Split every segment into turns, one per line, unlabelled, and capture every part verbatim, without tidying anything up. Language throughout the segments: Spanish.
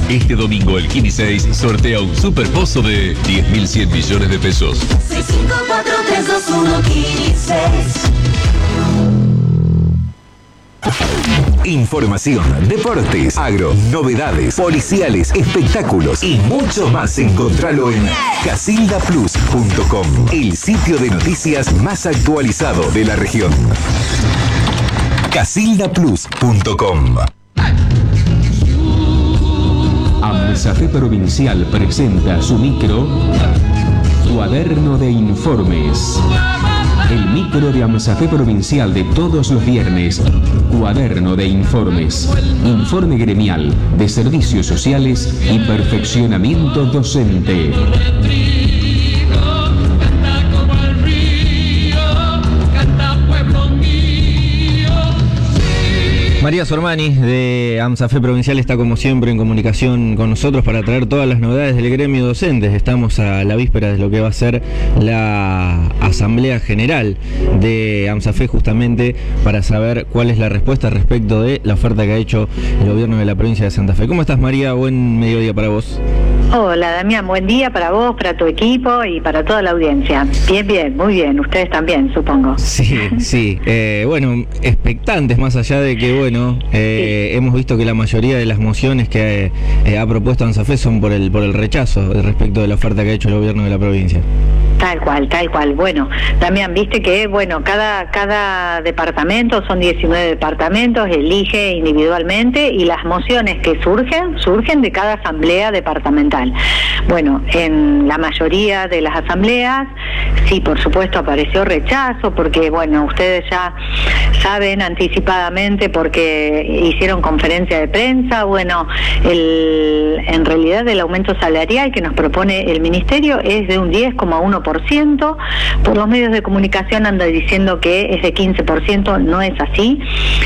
Este domingo el Kini seis sortea un superpozo de diez mil cien millones de pesos.
seis cinco cuatro tres dos uno Kini seis.
Información, deportes, agro, novedades, policiales, espectáculos y mucho más. Encontralo en casilda plus punto com, el sitio de noticias más actualizado de la región. casilda plus punto com.
AMSAFE Provincial presenta su micro Cuaderno de Informes. El micro de AMSAFE Provincial de todos los viernes. Cuaderno de Informes. Informe gremial de servicios sociales y perfeccionamiento docente.
María Sormani de AMSAFE Provincial está como siempre en comunicación con nosotros para traer todas las novedades del gremio docente. Estamos a la víspera de lo que va a ser la Asamblea General de AMSAFE, justamente para saber cuál es la respuesta respecto de la oferta que ha hecho el gobierno de la provincia de Santa Fe. ¿Cómo estás, María? Buen mediodía para vos.
Hola, Damián, buen día para vos, para tu equipo y para toda la audiencia. Bien, bien, muy bien. Ustedes también, supongo.
Sí, sí. Eh, bueno, expectantes, más allá de que, bueno, eh, sí. hemos visto que la mayoría de las mociones que eh, ha propuesto AMSAFE son por el por el rechazo respecto de la oferta que ha hecho el gobierno de la provincia.
Tal cual, tal cual. Bueno, Damián, viste que, bueno, cada, cada departamento, son diecinueve departamentos, elige individualmente y las mociones que surgen, surgen de cada asamblea departamental. Bueno, en la mayoría de las asambleas, sí, por supuesto apareció rechazo, porque, bueno, ustedes ya saben anticipadamente porque hicieron conferencia de prensa, bueno, el, en realidad el aumento salarial que nos propone el ministerio es de un diez coma uno por ciento, por los medios de comunicación anda diciendo que es de quince por ciento, no es así.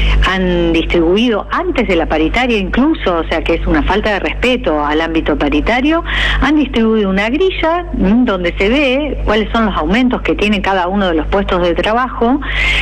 Han distribuido antes de la paritaria incluso, o sea que es una falta de respeto al ámbito paritario, han distribuido una grilla mmm, donde se ve cuáles son los aumentos que tiene cada uno de los puestos de trabajo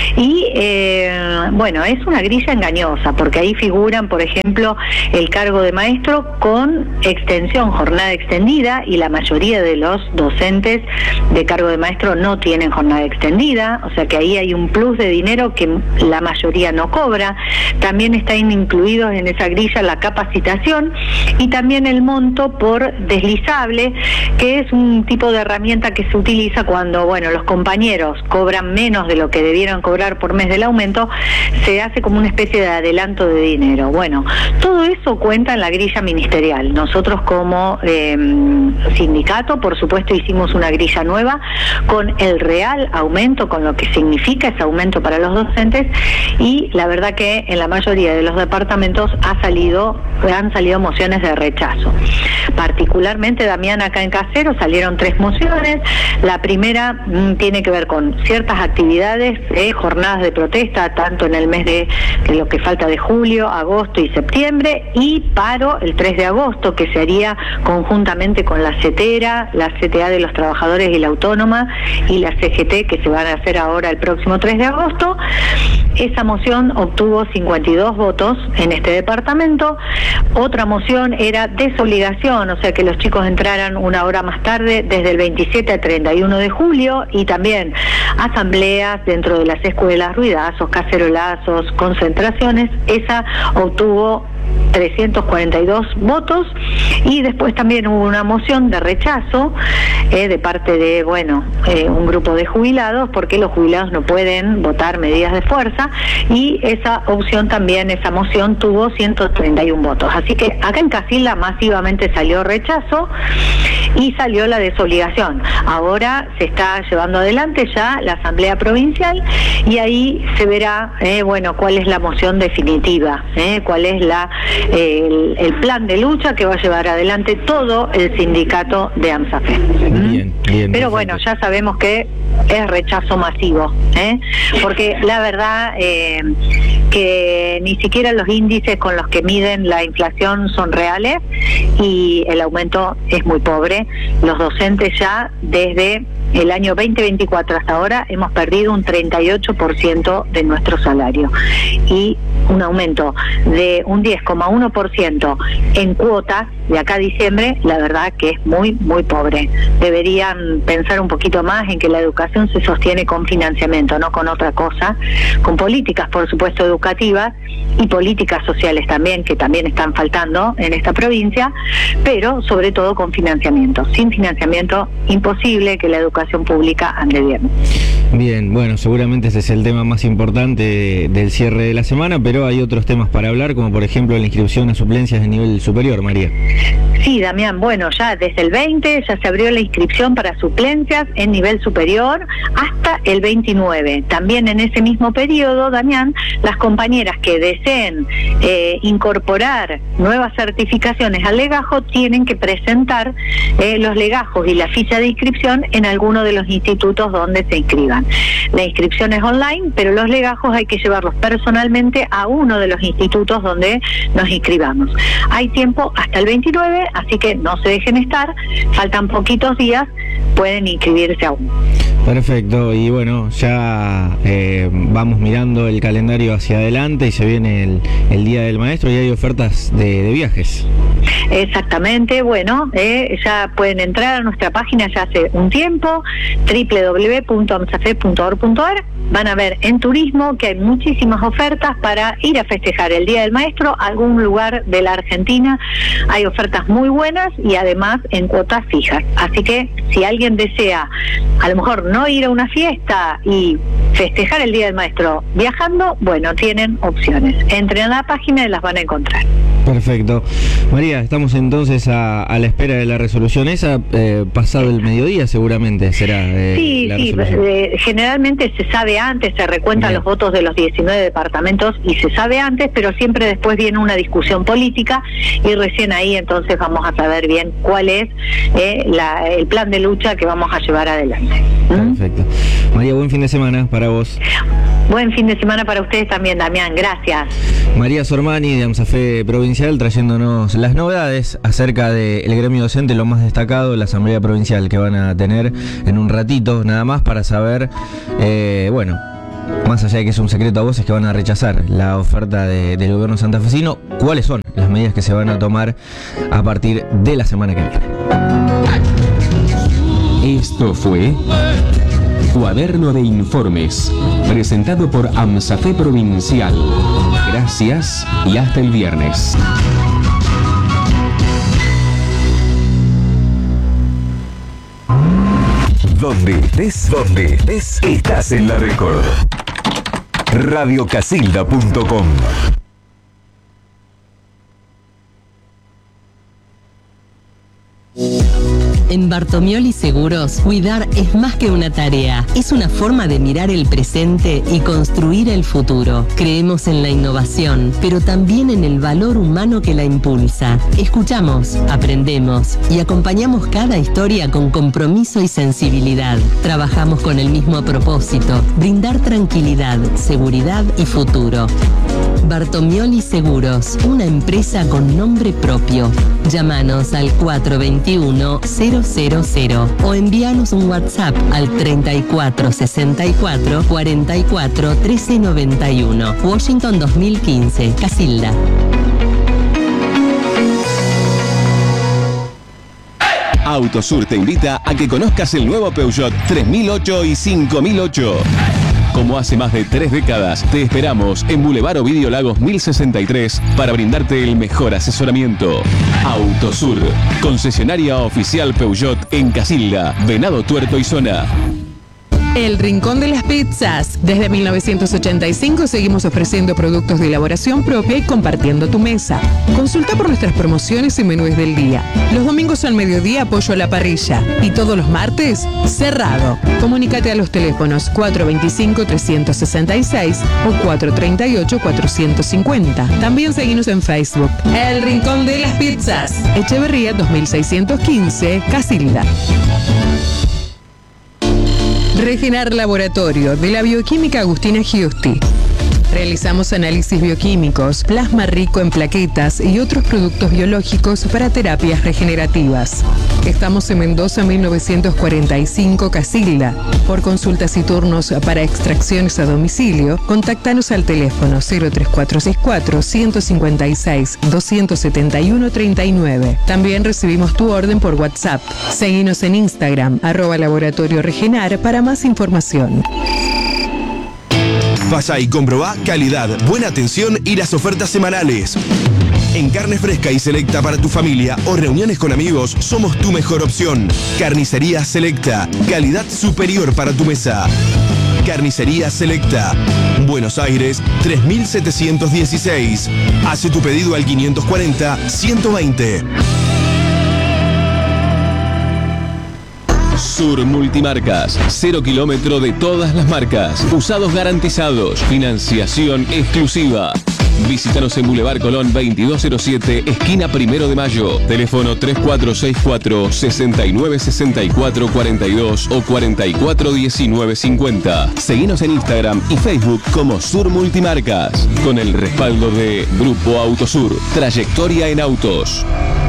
y eh, bueno, es una grilla engañosa porque ahí figuran, por ejemplo, el cargo de maestro con extensión, jornada extendida, y la mayoría de los docentes de cargo de maestro no tienen jornada extendida, o sea que ahí hay un plus de dinero que la mayoría no cobra. También están incluidos en esa grilla la capacitación y también el monto por deslizable, que es un tipo de herramienta que se utiliza cuando, bueno, los compañeros cobran menos de lo que debieran cobrar por mes del aumento, se hace como una especie de adelanto de dinero. Bueno, todo eso cuenta en la grilla ministerial. Nosotros como eh, sindicato, por supuesto, hicimos una grilla nueva con el real aumento, con lo que significa ese aumento para los docentes, y la verdad que en la mayoría de los departamentos ha salido, han salido mociones de rechazo. Particularmente, Damián, acá en Caseros salieron tres mociones. La primera mmm, tiene que ver con ciertas actividades, eh, jornadas de protesta, tanto en el mes de, de lo que falta de julio, agosto y septiembre, y paro el tres de agosto, que se haría conjuntamente con la CETERA, la C T A de los trabajadores y la autónoma, y la C G T, que se van a hacer ahora el próximo tres de agosto. Esa moción obtuvo cincuenta y dos votos en este departamento. Otra moción era desobligación, o sea que los chicos entraran una hora más tarde desde el veintisiete al treinta y uno de julio, y también asambleas dentro de las escuelas, ruidazos, cacerolazos, concentraciones. Esa obtuvo trescientos cuarenta y dos votos, y después también hubo una moción de rechazo eh, de parte de, bueno, eh, un grupo de jubilados, porque los jubilados no pueden votar medidas de fuerza, y esa opción también, esa moción tuvo ciento treinta y uno votos. Así que acá en Casilda masivamente salió rechazo y salió la desobligación. Ahora se está llevando adelante ya la Asamblea Provincial y ahí se verá, eh, bueno, cuál es la moción definitiva, eh, cuál es la eh, el, el plan de lucha que va a llevar adelante todo el sindicato de AMSAFE.
Bien, bien.
Pero bueno, ya sabemos que es rechazo masivo, ¿eh? Porque la verdad eh, que ni siquiera los índices con los que miden la inflación son reales y el aumento es muy pobre. que los docentes ya desde el año veinte veinticuatro hasta ahora hemos perdido un treinta y ocho por ciento de nuestro salario y un aumento de un diez coma uno por ciento en cuotas de acá a diciembre, la verdad que es muy, muy pobre. Deberían pensar un poquito más en que la educación se sostiene con financiamiento, no con otra cosa, con políticas, por supuesto, educativas y políticas sociales también, que también están faltando en esta provincia, pero sobre todo con financiamiento. Sin financiamiento, imposible que la educación pública ande bien.
Bien, bueno, seguramente ese es el tema más importante del cierre de la semana, pero hay otros temas para hablar, como por ejemplo la inscripción a suplencias de nivel superior, María.
Sí, Damián, bueno, ya desde el veinte ya se abrió la inscripción para suplencias en nivel superior hasta el veintinueve. También en ese mismo periodo, Damián, las compañeras que deseen eh, incorporar nuevas certificaciones al legajo tienen que presentar eh, los legajos y la ficha de inscripción en alguno de los institutos donde se inscriban. La inscripción es online, pero los legajos hay que llevarlos personalmente a uno de los institutos donde nos inscribamos. Hay tiempo hasta el veintinueve, así que no se dejen estar, faltan poquitos días, pueden inscribirse aún.
Perfecto, y bueno, ya eh, vamos mirando el calendario hacia adelante y se viene el, el Día del Maestro y hay ofertas de, de viajes.
Exactamente, bueno, eh, ya pueden entrar a nuestra página ya hace un tiempo, doble u doble u doble u punto amsafe punto org punto ar. Van a ver en turismo que hay muchísimas ofertas para ir a festejar el Día del Maestro a algún lugar de la Argentina. Hay ofertas muy buenas y además en cuotas fijas. Así que si alguien desea a lo mejor no ir a una fiesta y festejar el Día del Maestro viajando, bueno, tienen opciones. Entren a la página y las van a encontrar.
Perfecto. María, estamos entonces a, a la espera de la resolución esa, eh, pasado el mediodía seguramente será eh,
sí,
la
sí,
resolución.
eh, generalmente se sabe antes, se recuentan los votos de los diecinueve departamentos y se sabe antes, pero siempre después viene una discusión política y recién ahí entonces vamos a saber bien cuál es eh, la, el plan de lucha que vamos a llevar adelante. ¿Mm?
Perfecto. María, buen fin de semana para vos.
Buen fin de semana para ustedes también, Damián, gracias.
María Sormani de AMSAFE Provincial trayéndonos las novedades acerca del gremio docente, lo más destacado, la Asamblea Provincial que van a tener en un ratito nada más para saber, eh, bueno, más allá de que es un secreto a voces que van a rechazar la oferta de, del gobierno santafesino, cuáles son las medidas que se van a tomar a partir de la semana que viene.
Esto fue Cuaderno de Informes, presentado por AMSAFE Provincial. Gracias y hasta el viernes.
Donde estés, donde estés, estás en la Record. radio casilda punto com.
En Bartomioli Seguros, cuidar es más que una tarea, es una forma de mirar el presente y construir el futuro. Creemos en la innovación, pero también en el valor humano que la impulsa. Escuchamos, aprendemos y acompañamos cada historia con compromiso y sensibilidad. Trabajamos con el mismo propósito, brindar tranquilidad, seguridad y futuro. Bartomioli Seguros, una empresa con nombre propio. Llámanos al cuatro dos uno, cero cero cero o envíanos un WhatsApp al treinta y cuatro sesenta y cuatro, cuarenta y cuatro, trece noventa y uno. Washington dos mil quince, Casilda.
Autosur te invita a que conozcas el nuevo Peugeot tres mil ocho y cinco mil ocho. Como hace más de tres décadas, te esperamos en Boulevard Ovidio Lagos mil sesenta y tres para brindarte el mejor asesoramiento. Autosur, concesionaria oficial Peugeot en Casilda, Venado Tuerto y Zona.
El Rincón de las Pizzas. Desde mil novecientos ochenta y cinco seguimos ofreciendo productos de elaboración propia y compartiendo tu mesa. Consulta por nuestras promociones y menús del día. Los domingos al mediodía pollo a la parrilla y todos los martes cerrado. Comunícate a los teléfonos cuatro dos cinco, tres seis seis o cuatro tres ocho, cuatro cinco cero. También seguimos en Facebook. El Rincón de las Pizzas. Echeverría dos mil seiscientos quince, Casilda. Regenar Laboratorio de la Bioquímica Agustina Giusti. Realizamos análisis bioquímicos, plasma rico en plaquetas y otros productos biológicos para terapias regenerativas. Estamos en Mendoza mil novecientos cuarenta y cinco, Casilda. Por consultas y turnos para extracciones a domicilio, contáctanos al teléfono cero tres cuatro seis cuatro, uno cinco seis, dos siete uno, tres nueve. También recibimos tu orden por WhatsApp. Seguinos en Instagram, arroba Laboratorio Regenar para más información.
Pasa y comprobá calidad, buena atención y las ofertas semanales. En carne fresca y selecta para tu familia o reuniones con amigos, somos tu mejor opción. Carnicería Selecta, calidad superior para tu mesa. Carnicería Selecta, Buenos Aires tres mil setecientos dieciséis. Hace tu pedido al quinientos cuarenta, ciento veinte.
Sur Multimarcas, cero kilómetro de todas las marcas, usados garantizados, financiación exclusiva. Visítanos en Boulevard Colón veintidós cero siete, esquina Primero de Mayo. Teléfono tres cuatro seis cuatro, seis nueve seis cuatro cuatro dos o cuatro cuatro uno nueve cinco cero. Seguinos en Instagram y Facebook como Sur Multimarcas, con el respaldo de Grupo Autosur, trayectoria en autos.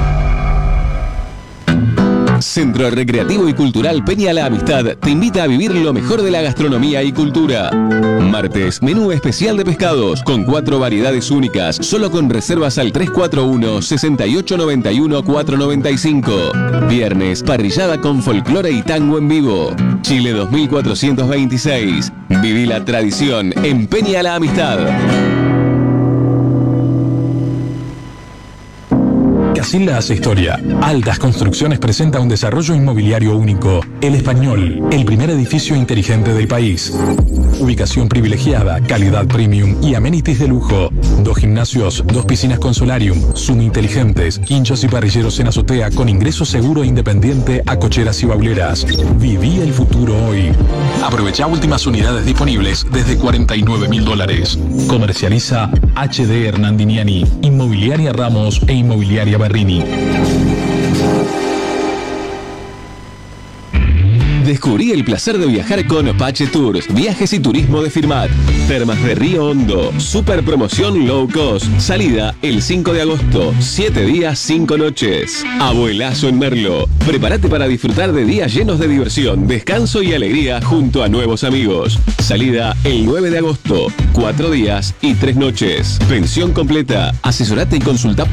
Centro Recreativo y Cultural Peña La Amistad te invita a vivir lo mejor de la gastronomía y cultura. Martes, menú especial de pescados con cuatro variedades únicas, solo con reservas al tres cuatro uno, seis ocho nueve uno, cuatro nueve cinco. Viernes, parrillada con folclore y tango en vivo. Chile dos mil cuatrocientos veintiséis. Viví la tradición en Peña La Amistad.
Casilda hace historia. Altas Construcciones presenta un desarrollo inmobiliario único. El Español, el primer edificio inteligente del país. Ubicación privilegiada, calidad premium y amenities de lujo. Dos gimnasios, dos piscinas con solarium, Zoom inteligentes, hinchos y parrilleros en azotea con ingreso seguro e independiente a cocheras y bauleras. Viví el futuro hoy. Aprovecha últimas unidades disponibles desde cuarenta y nueve mil dólares. Comercializa H D Hernandiniani, Inmobiliaria Ramos e Inmobiliaria Berrini.
Descubrí el placer de viajar con Pache Tours, viajes y turismo de Firmat. Termas de Río Hondo, super promoción low cost. Salida el cinco de agosto, siete días, cinco noches. Abuelazo en Merlo. Prepárate para disfrutar de días llenos de diversión, descanso y alegría junto a nuevos amigos. Salida el nueve de agosto, cuatro días y tres noches. Pensión completa. Asesorate y consulta